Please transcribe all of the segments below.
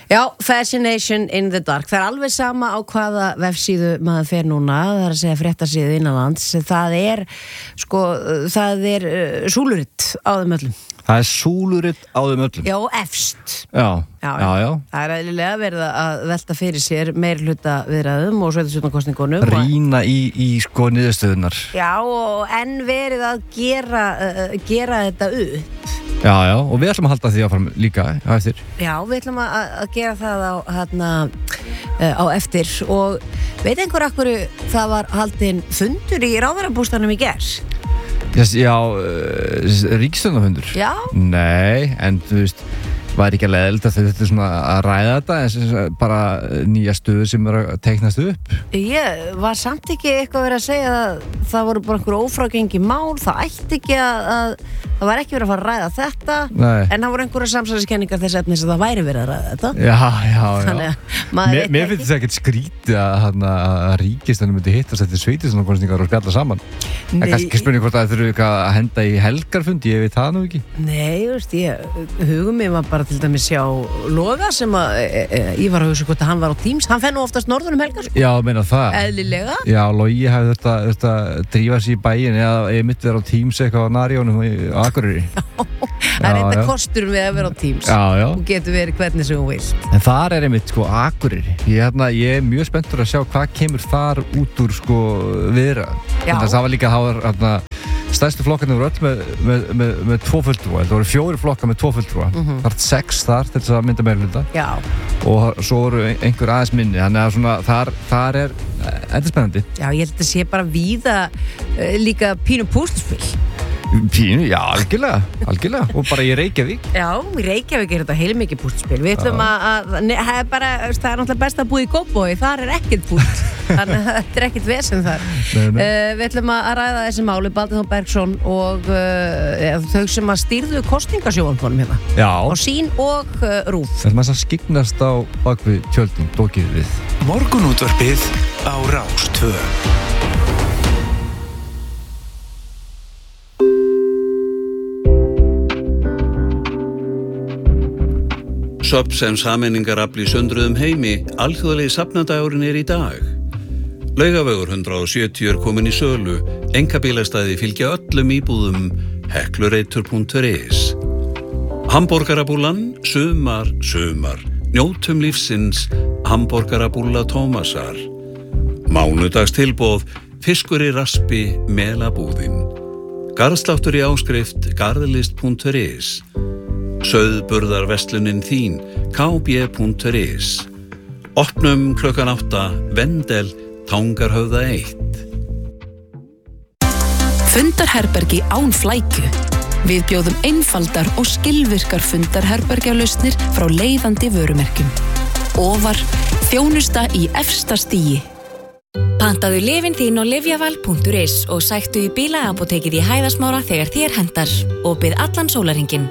Já, Fascination in the Dark. Það alveg sama á hvaða vefsíðu maður fer núna, það að segja fréttasíðu innanlands. Það er súluritt á þeim öllum. Það súluritt á þeim öllum? Já, efst. Já. Það eðlilega verið að velta fyrir sér meirihluta viðræðum og sveitarstjórnarkosningunum. Rýna í niðurstöðunar. Já, og enn verið að gera þetta upp. Já, og við ætlum að halda því áfram líka á eftir. Já, við ætlum að gera það á eftir og veit einhver af hverju það var haldinn fundur í ráðherrabústaðnum í gær? Já, ríkisstjórnarfundur? Já. Nei, en þú veist, var ekki að leiðilegt að þetta svona að ræða þetta en bara nýja stöður sem að teiknast upp? Ég var samt ekki eitthvað verið að segja að það voru bara einhver ófrágengi mál, það ætti ekki að það var ekki verið að fara að ræða þetta. Nei. En það voru einhverja samsæðiskenningar þess efnis að það væri verið að ræða þetta. Já. Mér finnst það ekkert skrítið að ríkisstjórnin myndi hittast eftir sveitarstjórnarkosningar og spjalla saman. Það er kannski spurning hvort það þurfi að henda í helgarfund, ég veit það nú ekki. Nei, hugum mig var bara til dæmis sjá Loga sem að ég var að hugsa hvort að hann var á Teams, hann fenn nú oftast norður helgar. Já, meina það. Eðlilega. Já, Logi hafði þetta drífa sig í bæinn eða ég myndi vera á Teams eitthvað á Narjónum á Akureyri. Það er eitthvað kostur við að vera á Teams. Já. Þú getur verið hvernig sem þú vilt. En þar er einmitt Akureyri. Ég er mjög spenntur að sjá hvað kemur þar út úr viðræðum. Það var líka stærstu flokkarnir voru öll með 2 fulltrúa. Það voru 4 flokkar með 2 fulltrúa. Það var 6 þar til þess að mynda meirihluta. Já. Og svo voru einhver aðeins minni. Þannig að þar er spennandi. Já, ég held að sé bara víða líka pínu púsluspil. Pínu, já, algjörlega og bara í Reykjavík. Já, í Reykjavík er þetta heilmikið púsluspil. Við ætlum það er náttúrulega best að búa í Kópavogi, þar er ekkert púst. Þannig að þetta er ekkert vesen þar. Við ætlum að ræða þessi máli, Baldur Þór Bergsson og þau sem að stýrðu kosningasjónvarpinu hérna. Já. Og Sín og RÚV. Það er maður að skyggnast á bakvið tjöldum, dókið við. Morgunútvarpið á Rás 2. Söfn sem sameiningarafl í sundruðum heimi, alþjóðlegi safnadagurinn í dag. Laugavegur 170 er komin í sölu, einkabílastæði fylgja öllum íbúðum, heklureitur.is. Hamborgarabúlan, sumar, njótum lífsins, hamborgarabúla Tómasar. Mánudagstilboð, fiskur í raspi, melabúðin. Garðsláttur í áskrift, garðlist.is. Sauðburðarverslunin þín, kb.is. Opnum klukkan 8, Vendel, Tangarhöfða 1. Fundarherbergi án flækju. Við bjóðum einfaldar og skilvirkar fundarherbergjalausnir frá leiðandi vörumerkjum. Ofar, þjónusta í efsta stigi. Pantaðu lyfin þín á lyfjaval.is og sæktu í bílaapótekið í Hæðasmára þegar þér hentar og bið allan sólarhringinn.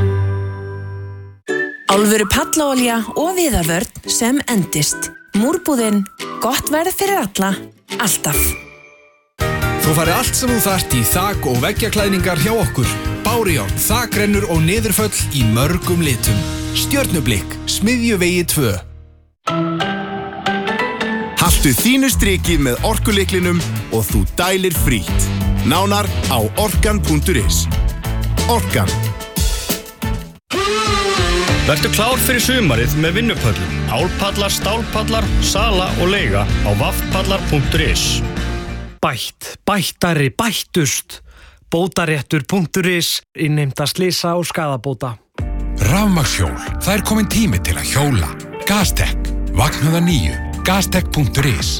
Alvöru pallaolía og viðarvörn sem endist. Múrbúðin, gott verð fyrir alla, alltaf. Þú farið allt sem þú þarft í þak- og veggjaklæðningar hjá okkur. Bárujárn, þakrennur og niðurföll í mörgum litum. Stjörnublikk, Smiðjuvegi 2. Haltu þínu striki með orkulyklinum og þú dælir frítt. Nánar á orkan.is. Orkan. Vertu klár fyrir sumarið með vinnupöllum. Álpallar, stálpallar, sala og leiga á vaffpallar.is. Bættari, bættust. Bótaréttur.is, innheimta slysa og skaðabóta. Rafmagnshjól, það er komin tími til að hjóla. Gaztek, Vagnhöða 9, gaztek.is.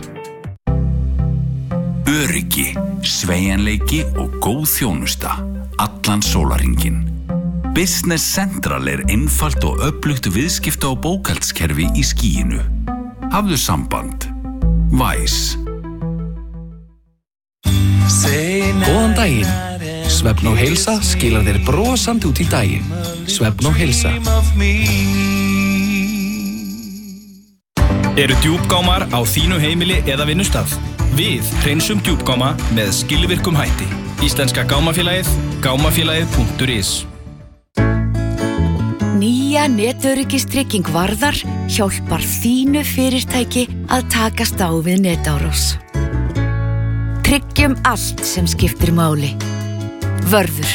Öryggi, sveigjanleiki og góð þjónusta. Allan sólarhringinn. Business Central er einfalt og öflugt viðskipta- og bókhaldskerfi í skýinu. Hafðu samband. Væs. Góðan daginn. Svefn og heilsa skilar þér brosandi út í daginn. Svefn og heilsa. Eru djúpgámar á þínu heimili eða vinnustað? Við hreinsum djúpgáma með skilvirkum hætti. Íslenska gámafélagið, gámafélagið.is. Nýja netöryggistrygging Varðar hjálpar þínu fyrirtæki að takast á við netárás. Tryggjum allt sem skiptir máli. Vörður.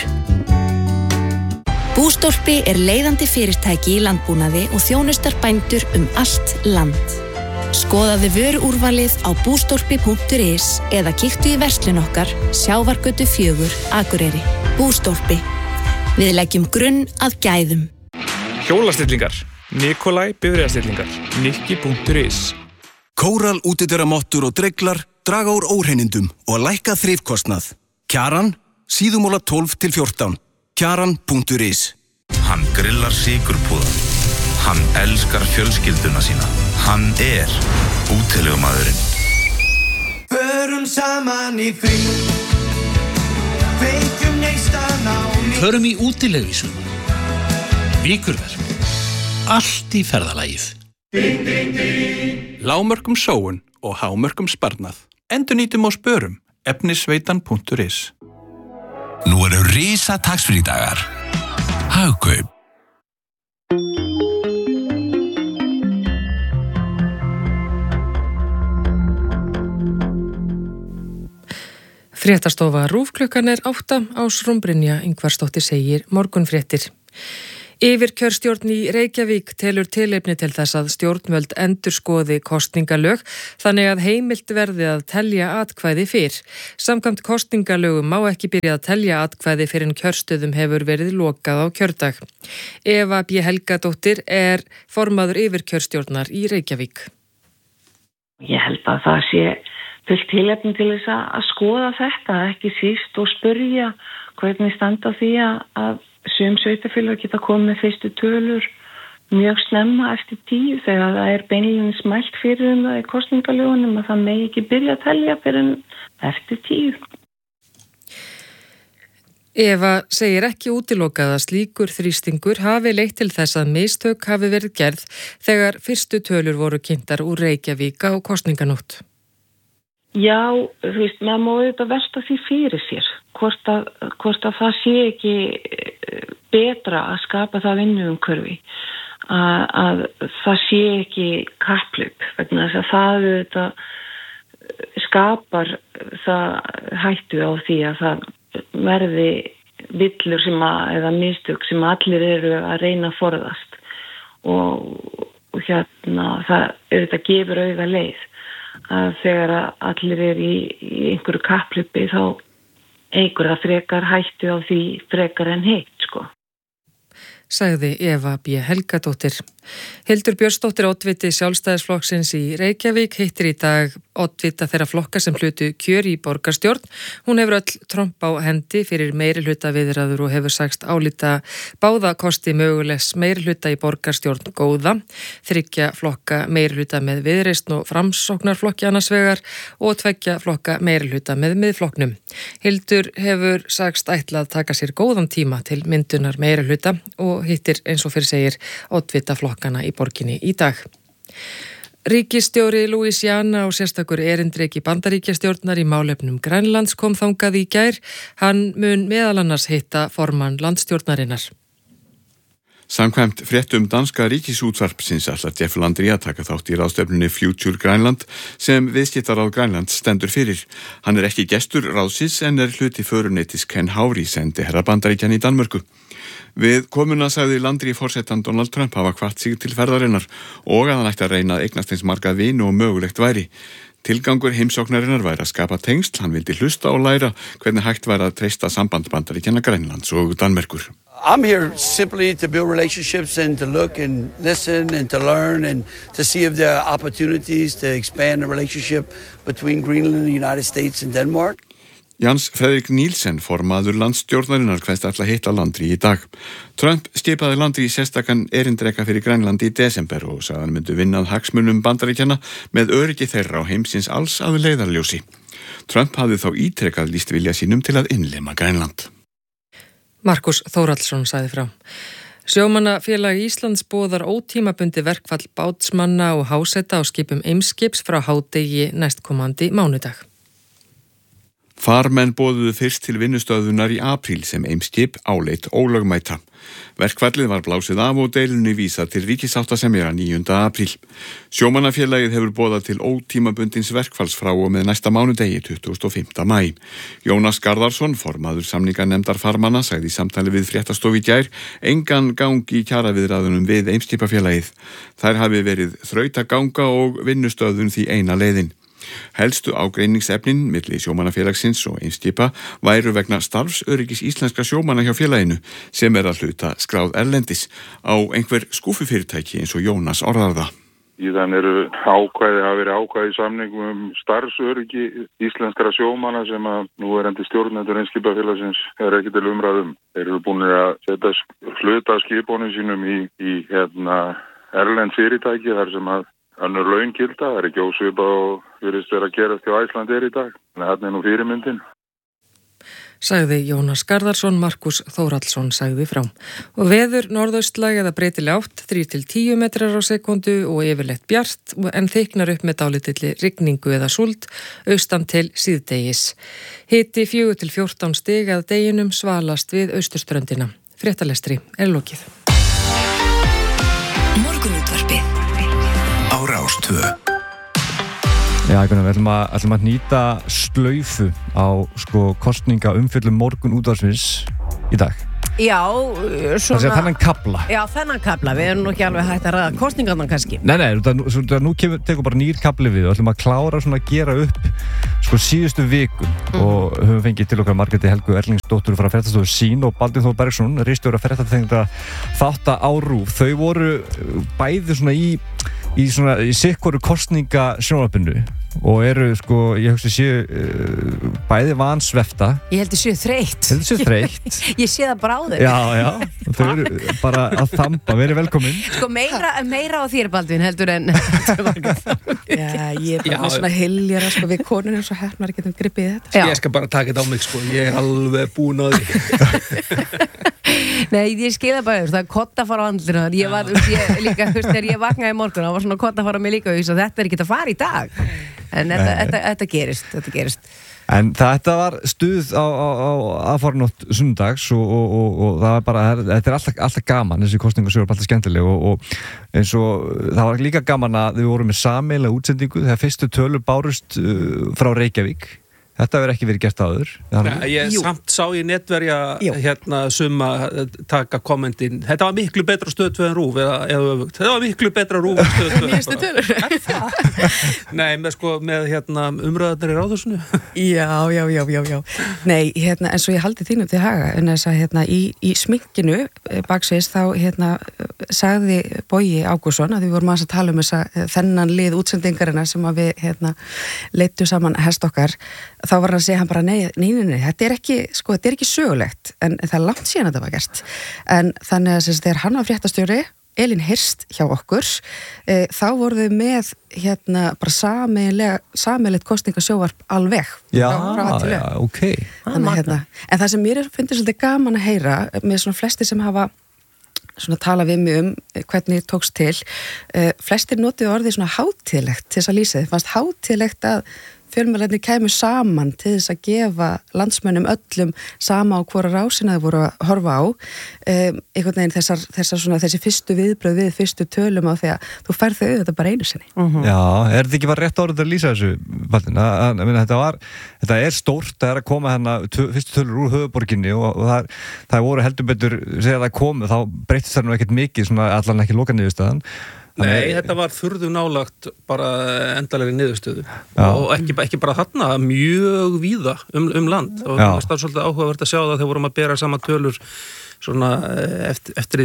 Bústólpi leiðandi fyrirtæki í landbúnaði og þjónustar bændur allt land. Skoðaðu vöruúrvalið á bústólpi.is eða kíktu í verslun okkar Sjávargötu 4, Akureyri. Bústólpi. Við leggjum grunn að gæðum. Hjólastillingar. Nikolai bifreiðastillingar. Nikki.is. Kóral útidyrramottur og dreglar draga úr óhreinindum og lækka þrifkostnað. Kjaran, síðumóla 12 til 14. Kjaran.is. Hann grillar sykurpúða. Hann elskar fjölskylduna sína. Hann útilegumaðurinn. Förum saman í frí. Kveikjum neistan á ný. Förum í útilegu í sumar. Vikurverk. Allt í ferðalagið. Ding, ding, ding. Lágmörkum sóun og hámörkum sparnað. Endurnýtum og spörum. Efnisveitan.is. Nú eru risa taxfrí-dagar. Hagkaup. Fréttastofa RÚV klukkan 8 Ásrún Brynja Ingvarsdóttir segir morgunfréttir. Yfirkjörstjórn í Reykjavík telur tilefni til þess að stjórnvöld endurskoði kosningalög þannig að heimilt verði að telja atkvæði fyrr. Samkvæmt kosningalögum má ekki byrja að telja atkvæði fyrr en kjörstöðum hefur verið lokað á kjördag. Eva B. Helgadóttir formaður yfirkjörstjórnar í Reykjavík. Ég held að það sé fullt tilefni til þess að skoða þetta, ekki síst og spyrja hvernig standa því að sum sveitarfélög geta komið með fyrstu tölur mjög snemma eftir 10 þegar það beinlínis mælt fyrir það í kosningalögunum að það megi ekki byrja að telja fyrir en eftir 10. Eva segir ekki útilokað að slíkur þrýstingur hafi leitt til þess að mistök hafi verið gerð þegar fyrstu tölur voru kynntar úr Reykjavík á kosninganótt. Já, þú veist, maður má auðvitað velta því fyrir sér hvort að það sé ekki betra að skapa það vinnuumhverfi að það sé ekki kapphlaup vegna þess að það auðvitað skapar það hættu á því að það verði villur eða mistök sem allir eru að reyna að forðast og það auðvitað gefur auga leið að þegar allir í einhverju kapphlaupi þá eykur það frekar hættu á því frekar en hitt, sko. Sagði Eva B. Helgadóttir. Hildur Björnsdóttir oddviti Sjálfstæðisflokksins í Reykjavík hittir í dag oddvita þeirra flokka sem hlutu kjör í borgarstjórn. Hún hefur öll tromp á hendi fyrir meirihluta viðræður og hefur sagst álíta báða kosti mögulegs meirihluta í borgarstjórn góða, 3 flokka meirihluta með Viðreisn og Framsóknarflokki annars vegar og 2 flokka meirihluta með Miðflokknum. Hildur hefur sagst ætla að taka sér góðan tíma til myndunar meirihluta og hittir eins og fyrir segir oddvita flokkana í borginni í dag. Ríkisstjóri Louisiana og sérstakur erindreki Bandaríkjastjórnar í málefnum Grænlands kom þangað í gær. Hann mun meðal annars hitta formann landstjórnarinnar. Samkvæmt fréttum danska ríkisútvarpsins ætlar Jeff Landry að taka þátt í ráðstefnunni Future Grænland sem viðskiptaráð Grænlands stendur fyrir. Hann ekki gestur ráðsins en hluti föruneytis Ken Hári sendiherra Bandaríkjanna í Danmörku. Við komuna sagði Landry forsetan Donald Trump hafa hvatt sig til ferðarinnar og að hann ætti að reyna að eignast eins marga vini og mögulegt væri. Tilgangur heimsóknarinnar væri að skapa tengsl, hann vildi hlusta og læra hvernig hægt væri að treysta samband Bandaríkjanna Grænlands og Danmerkur. I'm here simply to build relationships and to look and listen and to learn and to see if there are opportunities to expand the relationship between Greenland and the United States and Denmark. Jens Frederik Nielsen, formaður landsstjórnarinnar, kveðst ætla að hitta Landry í dag. Trump skipaði Landry sérstakan erindreka fyrir Grænland í desember og sagði hann myndi vinnað hagsmunum Bandaríkjanna með öryggi þeirra á heimsins alls að leiðarljósi. Trump hafði þá ítrekað lýst vilja sínum til að innlima Grænland. Markus Þórhallsson sagði frá. Sjómannafélag Íslands boðar ótímabundi verkfall bátsmanna og háseta á skipum Eimskips frá hádegi næstkomandi mánudag. Farmenn boðuðu fyrst til vinnustöðunar í apríl sem Eimskip áleit ólögmæta. Verkfallið var blásið af og deilunni vísað til ríkissáttasemjara 9. apríl. Sjómannafélagið hefur boðað til ótímabundins verkfalls frá og með næsta mánudegi 25. maí. Jónas Garðarsson, formaður samninganefndar farmanna, sagði í samtali við Fréttastofu í gær engan gang í kjaraviðræðunum við Eimskipafélagið. Þær hafi verið þrautaganga og vinnustöðun því eina leiðin. Helstu ágreiningsefnin milli sjómannafélagsins og Eimskipa væru vegna starfsöryggis íslenska sjómanna hjá félaginu sem að hluta skráð erlendis á einhver skúfufyrirtæki eins og Jónas orðar það. Síðan hafa verið ákvæði í samningum starfsöryggi íslenskra sjómanna sem að núverandi stjórnendur Eimskipafélagsins ekki til umræðum. Þeir eru búin að setja hluta skipunum sínum í erlend fyrirtæki þar sem að önnur laun gilda, það ekki ósvipað og virðist vera að gerast hjá Icelandair í dag. Þannig að þetta nú fyrirmyndin. Sagði Jónas Garðarsson, Markus Þórhallsson sagði frá. Og veður norðaustlæg eða breytileg átt 3-10 metrar á sekundu og yfirleitt bjart en þyknar upp með dálítilli rigningu eða súld austan til síðdegis. Hiti 4-14 stig að deginum svalast við austurströndina. Fréttalestri lokið. Morgunútvarpið á Rás 2. Já, við ætlum að nýta slaufu á kosninga umfjöllum morgunútvarpsins í dag. Já, svona... Það þennan kafla. Já, þennan kafla. Við erum nú ekki alveg hægt að ræða kosningarnar kannski. Nei, nú tekur bara nýr kafli við og ætlum að klára svona að gera upp síðustu viku og höfum fengið til okkar Margréti Helgu Erlingsdóttur frá Fréttastofu Sýn og Baldvin Þór Bergsson, ritstjóri fréttatengda þátta á RÚV. Þau voru bæði svona í sikkoru kosninga sjónvarpinu og eru ég hugsa séu bæði vansvefta. Ég held að séu þreytt. Ég sé það bara á þau. Já, þau eru bara að þamba, verið velkomin. Meira á þér Baldvin heldur en Já, ég er bara með svona hiljara við konur eins og hernar getum gripið þetta. Ég skal bara taka þetta á mig ég er alveg búin á því. Nei, ég skilða bara, það er kottafar á andlinu. Þegar ég vaknaði í morgun, það var svona kottafar á mig líka og ég sagði, þetta er ekki að fara í dag. En þetta gerist. En þetta var stuð á aðfarnótt sunnudags og það var bara, þetta er alltaf gaman, þessi kosningasögur er alltaf skemmtileg og eins og það var líka gaman að við vorum með sameiginlega útsendingu þegar fyrstu tölur bárust frá Reykjavík. Þetta verður ekki verið gert áður. Ég samt sá í netverja summa taka kommentin. Þetta var miklu betra stöð 2 en RÚV eða öfugt. Þetta var miklu betra RÚV en stöð 2. Nýjastu tölur. Nei, með umræðarnar í Ráðhúsinu. Já. Nei, en svo ég haldi þínum til haga en þess að í sminkinu baksviðs þá sagði Bogi Ágússon að við vorum að tala þennan lið útsendingarina sem að við leiddu saman hest okkar. Þá var hann að segja hann bara nei, þetta er ekki sögulegt en það er langt síðan að þetta var gert en þannig að þegar hann var fréttastjóri Elín Hirst hjá okkur þá voru við með bara sameiginlegt kosningasjóvarp alveg ok Þannig, en það sem mér finnst svolítið gaman að heyra með svona flestir sem hafa svona tala við mig hvernig tókst til flestir notuðu orðið svona hátíðlegt til þess að lýsa þið fannst hátíðlegt að fjölmiðlarnir kæmu saman til þess að gefa landsmönnum öllum sama á hvora rásina þau voru að horfa á einhvern veginn þessi fyrstu viðbröð við fyrstu tölum á því að þú færð þau auðvitað bara einu sinni. Já, er þetta ekki bara rétt orðið að lýsa þessu Baldvin? Þetta er stórt, það er að koma fyrstu tölur úr höfuborginni og það voru heldur betur þegar það komu þá breyttist það nú ekkert mikið allan ekki loka niðurstaðan. Nei, þetta var furðu nálagt bara endalegri niðurstöðu og ekki bara þarna, mjög víða land og það er svolítið áhugavert að sjá það þegar vorum að bera saman tölur svona eftir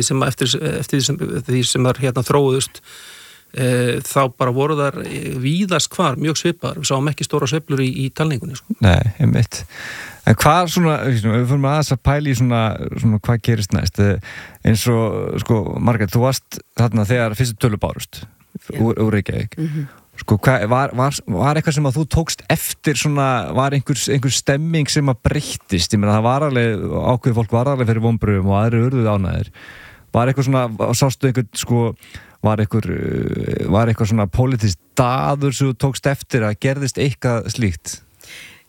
því sem þar þróuðust þá bara voru þar víðast hvar mjög svipaðar, við sáum ekki stóra sveiflur í talningunni. Nei, einmitt. En hvað við fyrir aðeins að pæla í svona hvað gerist næst eins og Margrét, þú varst þarna þegar fyrstu tölur bárust úr Reykjavík var eitthvað sem að þú tókst eftir var einhver stemming sem að breyttist, ég meina það var alveg ákveðið fólk var alveg fyrir vonbrigðum og aðrir urðuð ánægðir var eitthvað sástu var eitthvað svona pólitískt daður sem þú tókst eftir að gerðist eitthvað slíkt?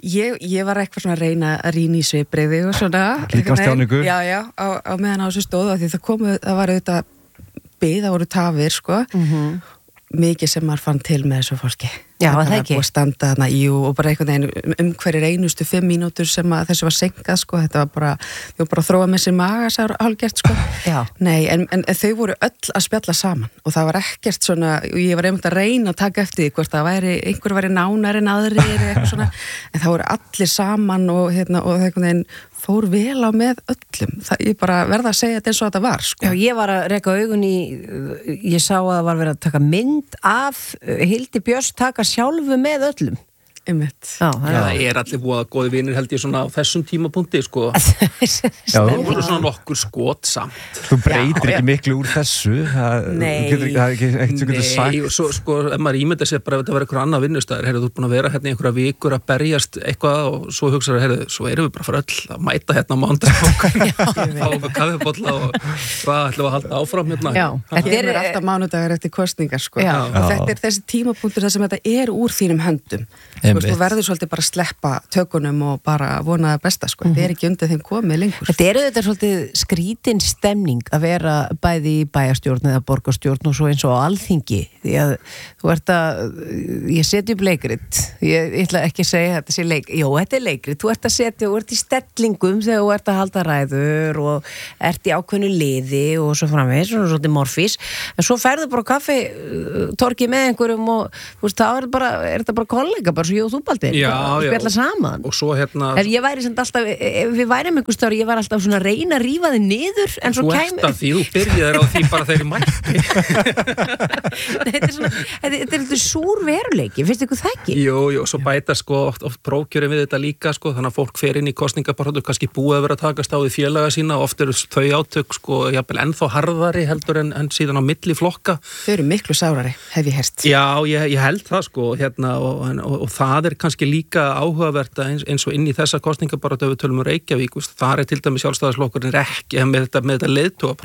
Ég var eitthvað svona að reyna að rýna í svipbrigði og svona. Líkamstjáningu. Já, á meðan á þessu stóðu því það var auðvitað það voru tafir, sko. Mikið sem maður fann til með þessu fólki. Já, það ekki. Og standa þarna, og bara einhvern veginn hverjir einustu 5 mínútur sem að þessu var senkað, sko, þetta var bara að þróa með sér magasár hálfgert, sko. Já. Nei, en þau voru öll að spjalla saman og það var ekkert svona, ég var einmitt að reyna að taka eftir því hvort það einhver væri nánar en aðrir eitthvað svona, en það voru allir saman og einhvern veginn fór vel á með öllum. Ég bara verða að segja þetta eins og þetta var, sko. Já, ég var að reka augun ég sá að það var verið að taka mynd af Hildi Björns taka sjálfu með öllum. Einmitt. Það allir búið góði vinir held ég svona á þessum tímapunkti, sko. Það voru svona nokkur skot samt. Þú breytir ekki miklu úr þessu. Nei. Það er ekkert sem getur sagt. Nei, og svo, sko, ef maður ímynda sér bara ef þetta var einhver annar vinnustæður, þú ert búin að vera hérna í einhverja vikur að berjast eitthvað og svo hugsaður, svo erum við bara fyrir öll að mæta hérna á mánudagsbókun. Fá okkur kaffibólla og hvað ætlum við að halda áfram hérna. Já, þetta er alltaf mánudagur eftir kosningar, sko. Og þetta er þessi tímapunktur þar sem þetta er úr þínum höndum. Þú verður svolítið bara að sleppa tökunum og bara vona það besta, sko. Þetta er ekki undir þeim komið lengur. Þetta svolítið skrítin stemning að vera bæði í bæjarstjórn eða borgarstjórn og svo eins og á Alþingi. Því að þú ert ég seti upp leikrit. Ég ætla ekki að segja þetta sé þetta er leikrit. Þú ert að setja, þú ert í stellingum þegar þú ert að halda ræður og ert í ákveðnu liði og svo framvegis, og svolítið morfís. En svo ferðu bara torgi með einhverjum og þá er þetta bara kollega, bara svo og þú baldi, spjalla saman og svo hérna ég væri samt alltaf, ef við værum einhver stöður ég var alltaf svona að reyna að rífa þið niður en svo ert að því, þú byrjaðir á því bara þegar ég mætti þetta er eitthvað súr veruleiki, finnst ykkur það ekki? Jú, svo bæta sko oft prófkjörin við þetta líka sko, þannig að fólk fer inn í kosningabaráttu kannski búið að vera að takast á við félaga sína og oft eru þau átök sko jafnvel ennþá harðari heldur en síðan á milli flokka. Þau eru miklu sárari, hef ég heyrt. Já, ég held það sko hérna og það er kannski líka áhugavert eins og inn í þessa kosningabaráttu ef við tölum Reykjavík, þar til dæmis Sjálfstæðisflokkurinn ekki með þetta leiðtoga